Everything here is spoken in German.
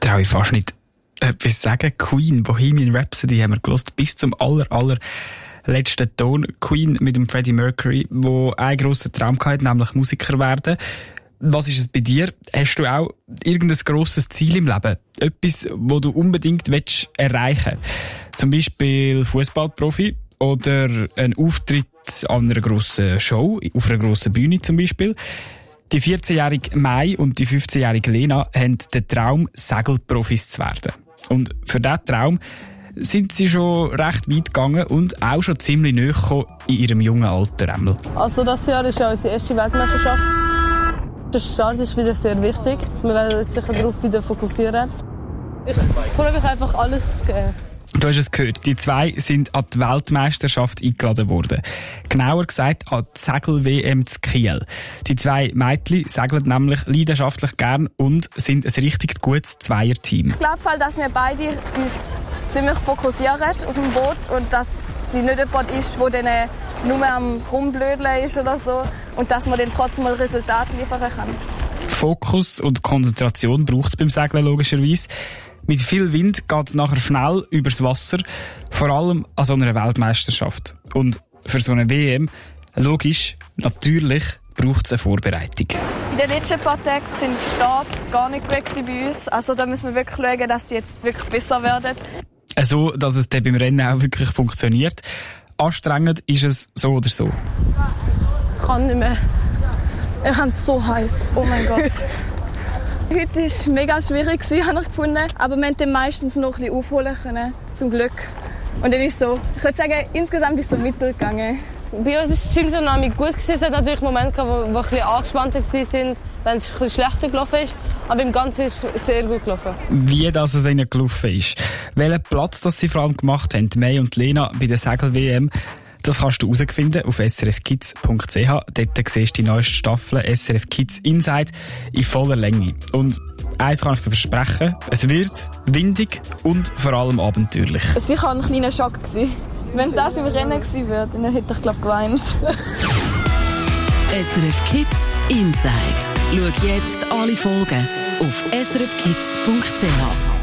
traue ich fast nicht etwas sagen. Queen, Bohemian Rhapsody haben wir gehört, bis zum allerletzten Ton. Queen mit dem Freddie Mercury, wo einen grossen Traum hatte, nämlich Musiker werden. Was ist es bei dir? Hast du auch irgendein grosses Ziel im Leben? Etwas, das du unbedingt erreichen willst? Zum Beispiel Fußballprofi oder ein Auftritt an einer grossen Show, auf einer grossen Bühne zum Beispiel. Die 14-jährige Mai und die 15-jährige Lena haben den Traum, Segelprofis zu werden. Und für diesen Traum sind sie schon recht weit gegangen und auch schon ziemlich nahe gekommen in ihrem jungen Alter. Also das Jahr ist ja unsere erste Weltmeisterschaft. Der Start ist wieder sehr wichtig. Wir werden uns sicher darauf wieder fokussieren. Ich freue mich einfach, alles zu geben. Du hast es gehört, die zwei sind an die Weltmeisterschaft eingeladen worden. Genauer gesagt an die Segel-WM zu Kiel. Die zwei Mädchen segeln nämlich leidenschaftlich gern und sind ein richtig gutes Zweierteam. Ich glaube, dass wir beide uns ziemlich fokussieren auf dem Boot und dass sie nicht jemand ist, der dann nur am Rumblödeln ist oder so und dass man dann trotzdem mal Resultate liefern kann. Fokus und Konzentration braucht es beim Segeln logischerweise. Mit viel Wind geht es nachher schnell übers Wasser, vor allem an so einer Weltmeisterschaft. Und für so eine WM, logisch, natürlich, braucht es eine Vorbereitung. In den letzten paar Tagen sind die Starts gar nicht gut bei uns. Also da müssen wir wirklich schauen, dass die jetzt wirklich besser werden. So, dass es dann beim Rennen auch wirklich funktioniert. Anstrengend ist es so oder so. Ich kann nicht mehr. Ich habe es so heiß. Oh mein Gott. Heute war es mega schwierig, habe ich gefunden. Aber wir konnten meistens noch ein bisschen aufholen können, zum Glück. Und dann ist so, ich würde sagen, insgesamt ist es so mittelgegangen. Bei uns war die Teamdynamik gut. Es hat natürlich Momente, wo ein bisschen angespannter waren, wenn es ein bisschen schlechter gelaufen ist. Aber im Ganzen ist es sehr gut gelaufen. Wie das es ihnen gelaufen ist, welchen Platz das sie vor allem gemacht haben, May und Lena bei der Segel-WM, das kannst du herausfinden auf srfkids.ch. Dort siehst du die neueste Staffel SRF Kids Inside in voller Länge. Und eins kann ich dir versprechen, es wird windig und vor allem abenteuerlich. Es war ein kleiner Schock. Wenn das im Rennen gewesen wäre, dann hätte ich geweint. SRF Kids Inside. Schau jetzt alle Folgen auf srfkids.ch.